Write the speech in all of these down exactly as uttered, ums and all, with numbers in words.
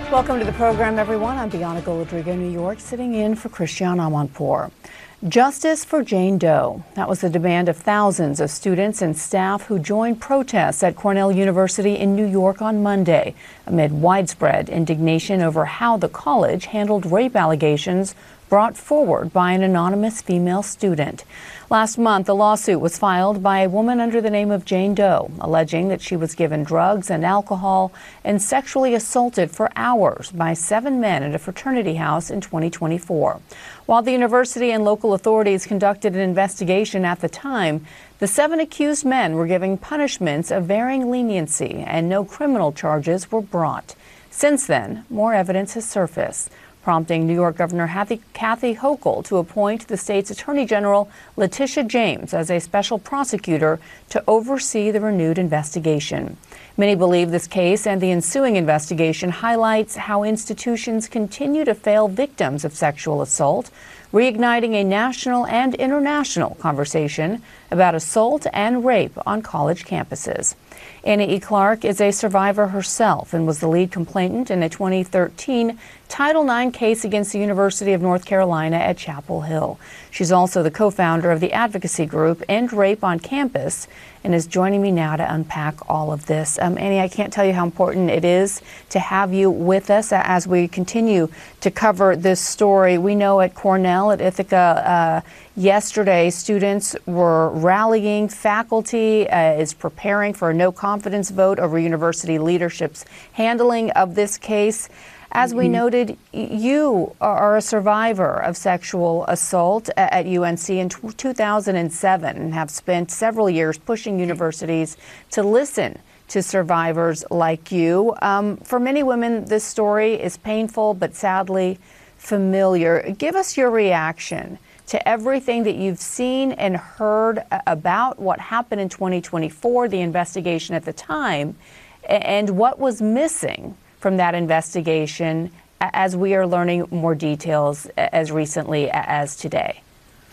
Welcome to the program, everyone. I'm Bianca Goldrigo, New York, sitting in for Christiane Amanpour. Justice for Jane Doe. That was the demand of thousands of students and staff who joined protests at Cornell University in New York on Monday, amid widespread indignation over how the college handled rape allegations brought forward by an anonymous female student. Last month, a lawsuit was filed by a woman under the name of Jane Doe, alleging that she was given drugs and alcohol and sexually assaulted for hours by seven men at a fraternity house in twenty twenty-four. While the university and local authorities conducted an investigation at the time, the seven accused men were given punishments of varying leniency and no criminal charges were brought. Since then, more evidence has surfaced, prompting New York Governor Kathy Hochul to appoint the state's Attorney General Letitia James as a special prosecutor to oversee the renewed investigation. Many believe this case and the ensuing investigation highlights how institutions continue to fail victims of sexual assault, reigniting a national and international conversation about assault and rape on college campuses. Anna E. Clark is a survivor herself and was the lead complainant in a twenty thirteen Title nine case against the University of North Carolina at Chapel Hill. She's also the co-founder of the advocacy group End Rape on Campus and is joining me now to unpack all of this. Um, Annie, I can't tell you how important it is to have you with us as we continue to cover this story. We know at Cornell, at Ithaca, uh, yesterday, students were rallying. Faculty uh, is preparing for a no confidence vote over university leadership's handling of this case. As we noted, you are a survivor of sexual assault at U N C in two thousand seven and have spent several years pushing universities to listen to survivors like you. Um, for many women, this story is painful but sadly familiar. Give us your reaction to everything that you've seen and heard about what happened in twenty twenty-four, the investigation at the time, and what was missing from that investigation as we are learning more details as recently as today.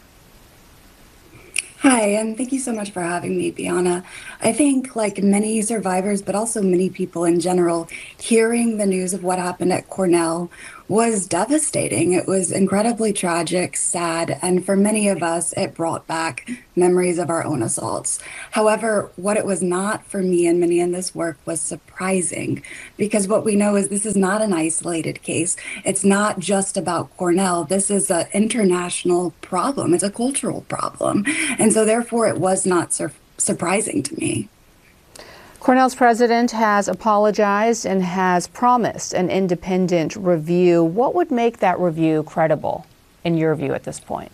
Hi, and thank you so much for having me, Bianca. I think, like many survivors, but also many people in general, hearing the news of what happened at Cornell was devastating. It was incredibly tragic, sad, and for many of us, it brought back memories of our own assaults. However, what it was not for me and many in this work was surprising, because what we know is this is not an isolated case. It's not just about Cornell. This is an international problem. It's a cultural problem. And so therefore, it was not sur- surprising to me. Cornell's president has apologized and has promised an independent review. What would make that review credible, in your view, at this point?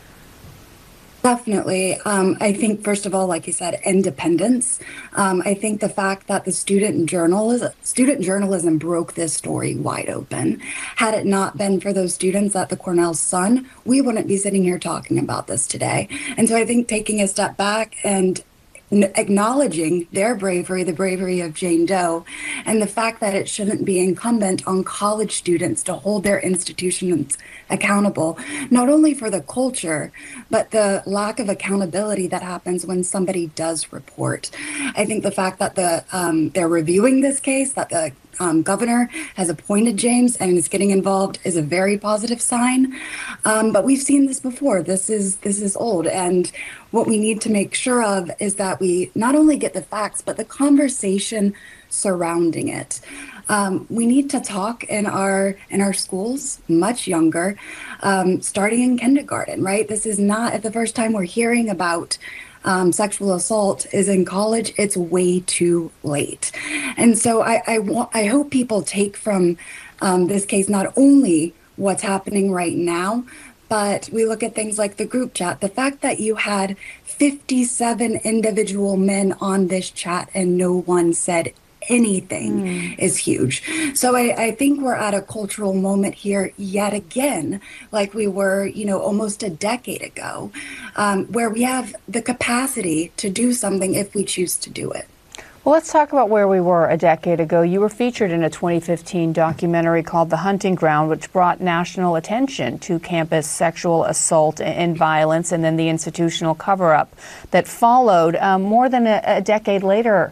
Definitely. Um, I think, first of all, like you said, independence. Um, I think the fact that the student journalism, student journalism broke this story wide open. Had it not been for those students at the Cornell Sun, we wouldn't be sitting here talking about this today. And so I think taking a step back and acknowledging their bravery, the bravery of Jane Doe, and the fact that it shouldn't be incumbent on college students to hold their institutions accountable, not only for the culture, but the lack of accountability that happens when somebody does report. I think the fact that the um, they're reviewing this case, that the Um, governor has appointed James and is getting involved is a very positive sign. Um, but we've seen this before. This is this is old. And what we need to make sure of is that we not only get the facts, but the conversation surrounding it. Um, we need to talk in our in our schools much younger, um, starting in kindergarten, right? This is not the first time we're hearing about Um, sexual assault is in college. It's way too late. And so I, I, want, I hope people take from um, this case not only what's happening right now, but we look at things like the group chat. The fact that you had fifty-seven individual men on this chat and no one said anything mm. is huge. So I, I think we're at a cultural moment here yet again, like we were, you know, almost a decade ago, um, where we have the capacity to do something if we choose to do it. Well, let's talk about where we were a decade ago. You were featured in a twenty fifteen documentary called The Hunting Ground, which brought national attention to campus sexual assault and violence, and then the institutional cover-up that followed. Um, more than a, a decade later,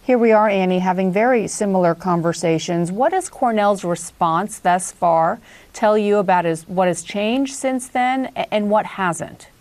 here we are, Annie, having very similar conversations. What does Cornell's response thus far tell you about his, what has changed since then and what hasn't?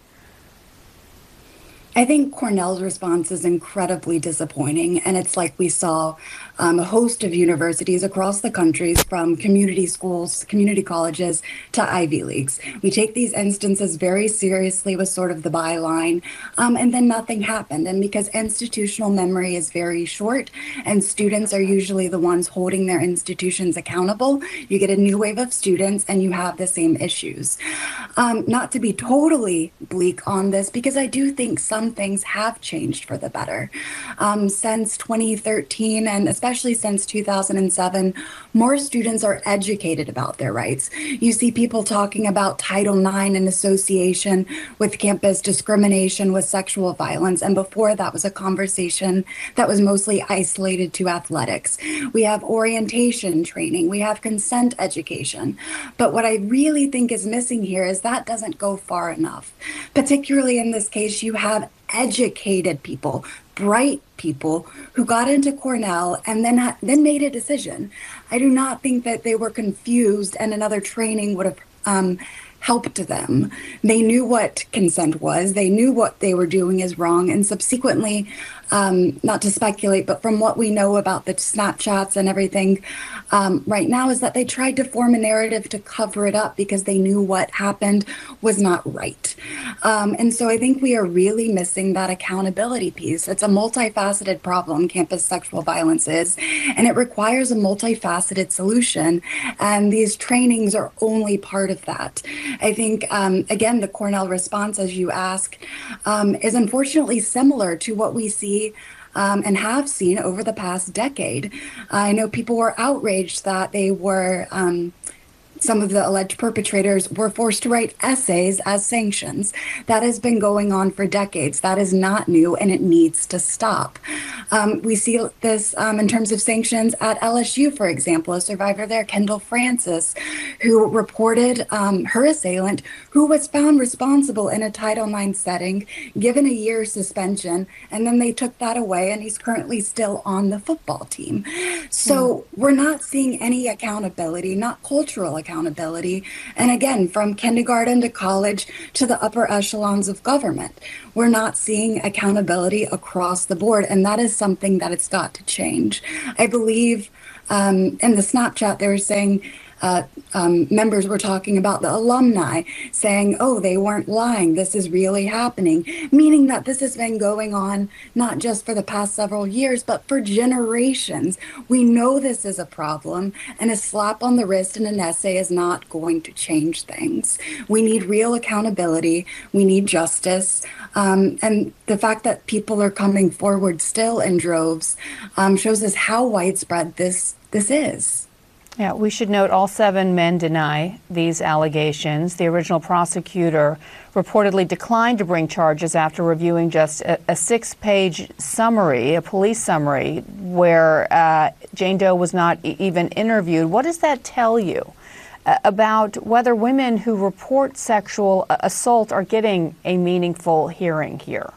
I think Cornell's response is incredibly disappointing, and it's like we saw um, a host of universities across the country, from community schools, community colleges, to Ivy Leagues. We take these instances very seriously with sort of the byline, um, and then nothing happened. And because institutional memory is very short, and students are usually the ones holding their institutions accountable, you get a new wave of students and you have the same issues. Um, not to be totally bleak on this, because I do think some things have changed for the better. Um, since twenty thirteen, and especially since two thousand seven, more students are educated about their rights. You see people talking about Title nine in association with campus discrimination, with sexual violence, and before that was a conversation that was mostly isolated to athletics. We have orientation training, we have consent education, but what I really think is missing here is that doesn't go far enough. Particularly in this case, you have educated people, bright people who got into Cornell and then ha- then made a decision. I do not think that they were confused and another training would have um, helped them. They knew what consent was. They knew what they were doing is wrong. And subsequently, um, not to speculate, but from what we know about the Snapchats and everything um, right now, is that they tried to form a narrative to cover it up because they knew what happened was not right. Um, and so I think we are really missing that accountability piece. It's a multifaceted problem, campus sexual violence is, and it requires a multifaceted solution. And these trainings are only part of that. I think, um, again, the Cornell response, as you ask, um, is unfortunately similar to what we see Um, and have seen over the past decade. I know people were outraged that they were, um, some of the alleged perpetrators were forced to write essays as sanctions. That has been going on for decades. That is not new, and it needs to stop. Um, we see this um, in terms of sanctions at L S U, for example, a survivor there, Kendall Francis, who reported um, her assailant, who was found responsible in a Title nine setting, given a year suspension, and then they took that away, and he's currently still on the football team. So mm. we're not seeing any accountability, not cultural accountability. accountability. And again, from kindergarten to college to the upper echelons of government, we're not seeing accountability across the board. And that is something that it's got to change. I believe um, in the Snapchat, they were saying, Uh, um, members were talking about the alumni saying, oh, they weren't lying. This is really happening, meaning that this has been going on not just for the past several years, but for generations. We know this is a problem, and a slap on the wrist in an essay is not going to change things. We need real accountability. We need justice. Um, and the fact that people are coming forward still in droves um, shows us how widespread this this is. Yeah, we should note all seven men deny these allegations. The original prosecutor reportedly declined to bring charges after reviewing just a, a six-page summary, a police summary, where uh, Jane Doe was not e- even interviewed. What does that tell you uh, about whether women who report sexual assault are getting a meaningful hearing here?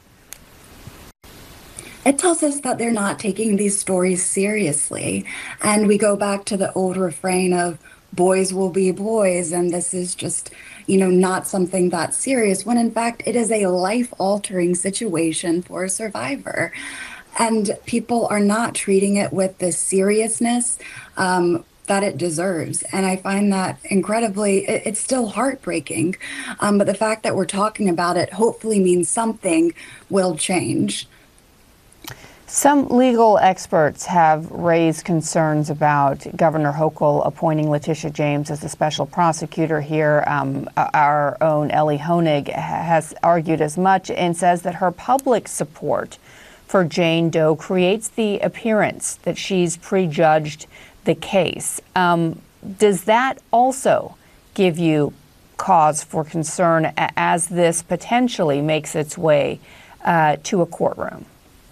It tells us that they're not taking these stories seriously. And we go back to the old refrain of boys will be boys, and this is just, you know, not something that serious, when in fact it is a life-altering situation for a survivor. And people are not treating it with the seriousness um, that it deserves. And I find that incredibly, it, it's still heartbreaking. Um, but the fact that we're talking about it hopefully means something will change. Some legal experts have raised concerns about Governor Hochul appointing Letitia James as the special prosecutor here. Um, our own Ellie Honig has argued as much and says that her public support for Jane Doe creates the appearance that she's prejudged the case. Um, does that also give you cause for concern as this potentially makes its way uh, to a courtroom?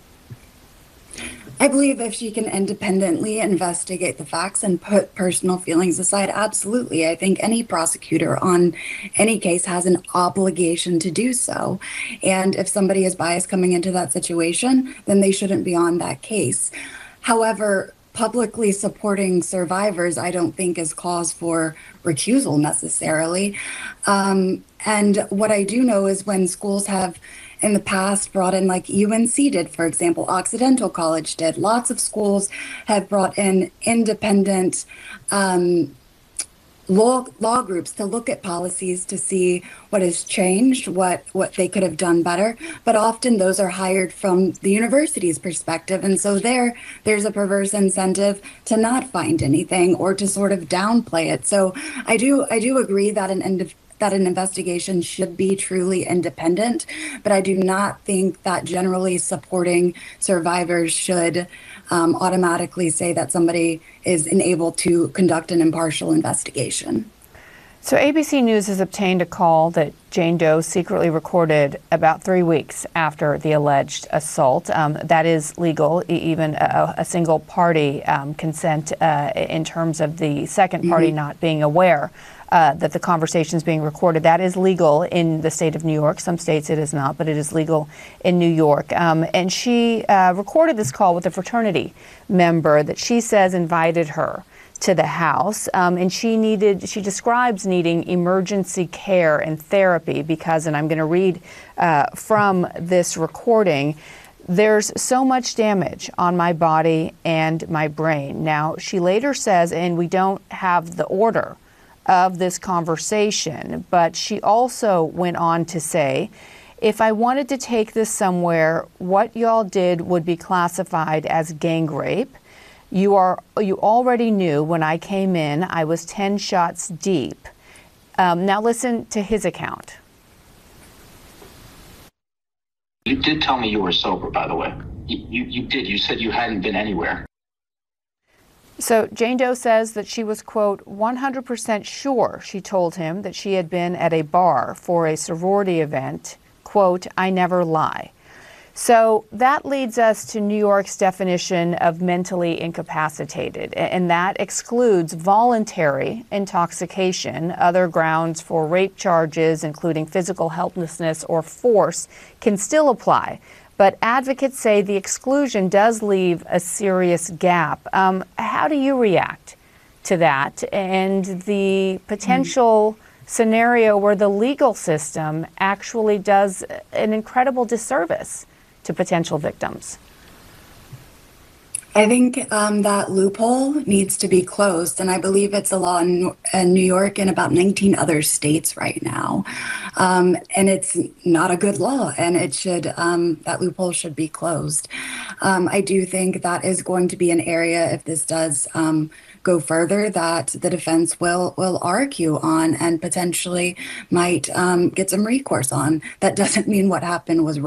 I believe if she can independently investigate the facts and put personal feelings aside, absolutely. I think any prosecutor on any case has an obligation to do so. And if somebody is biased coming into that situation, then they shouldn't be on that case. However, publicly supporting survivors, I don't think is cause for recusal necessarily. Um, and what I do know is when schools have in the past brought in, like U N C did, for example, Occidental College did, lots of schools have brought in independent um, law law groups to look at policies to see what has changed, what what they could have done better. But often those are hired from the university's perspective, and so there there's a perverse incentive to not find anything or to sort of downplay it. So I do I do agree that an end that an investigation should be truly independent, but I do not think that generally supporting survivors should um, automatically say that somebody is unable to conduct an impartial investigation. So A B C News has obtained a call that Jane Doe secretly recorded about three weeks after the alleged assault. Um, that is legal, even a, a single party um, consent uh, in terms of the second party mm-hmm. not being aware uh, that the conversation is being recorded. That is legal in the state of New York. Some states it is not, but it is legal in New York. Um, and she uh, recorded this call with a fraternity member that she says invited her to the house, um, and she needed, she describes needing emergency care and therapy because, and I'm going to read uh, from this recording, there's so much damage on my body and my brain. Now, she later says, and we don't have the order of this conversation, but she also went on to say, if I wanted to take this somewhere, what y'all did would be classified as gang rape. You are you already knew when I came in, I was ten shots deep. Um, now listen to his account. You did tell me you were sober, by the way. You, you, you did. You said you hadn't been anywhere. So Jane Doe says that she was, quote, one hundred percent sure she told him that she had been at a bar for a sorority event. Quote, I never lie. So that leads us to New York's definition of mentally incapacitated, and that excludes voluntary intoxication. Other grounds for rape charges, including physical helplessness or force, can still apply. But advocates say the exclusion does leave a serious gap. Um, how do you react to that and the potential mm. scenario where the legal system actually does an incredible disservice to potential victims? I think um, that loophole needs to be closed, and I believe it's a law in, in New York and about nineteen other states right now, um, and it's not a good law, and it should um, that loophole should be closed. Um, I do think that is going to be an area, if this does um, go further, that the defense will will argue on and potentially might um, get some recourse on. That doesn't mean what happened was wrong.